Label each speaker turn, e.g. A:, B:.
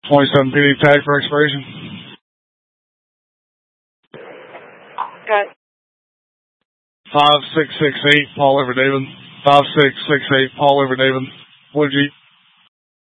A: 27 PD tag for expiration.
B: Got
A: 5668, Paul over David. 5668, Paul over David. Blue Jeep.